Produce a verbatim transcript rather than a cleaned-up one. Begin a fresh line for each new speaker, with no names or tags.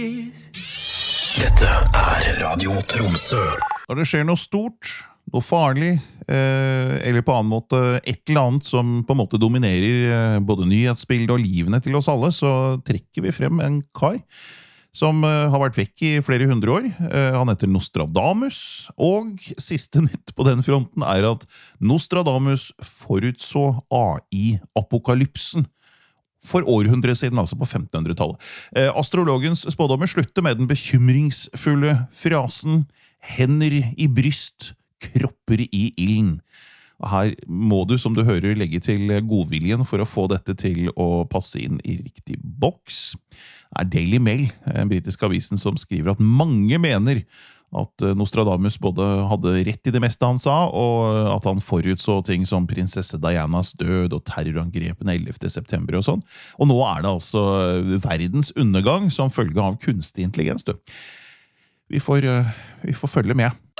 Dette er Radio Tromsø.
Når det skjer noe stort, noe farlig, eh, eller på annen måte et eller annet som på en måte dominerer eh, både nyhetsbildet og livene til oss alle, så trekker vi frem en kar som eh, har vært vekk i flere hundre år. Eh, han heter Nostradamus, og siste nytt på den fronten er at Nostradamus forutså A I-apokalypsen for århundre siden, altså på femtenhundretallet. Eh, astrologens spådommer slutter med den bekymringsfulle frasen «hender i bryst, kropper i ilden». Her må du, som du hører, legge til godviljen for å få dette til å passe inn i riktig boks. Det er Daily Mail, en britisk avisen, som skriver at mange mener at Nostradamus både hadde rett i det meste han sa, og at han forutså ting som prinsesse Dianas død og terrorangrepene ellevte september og sånn. Og nå er det altså verdens undergang som følge av kunstig intelligens, du. Vi får, vi får følge med.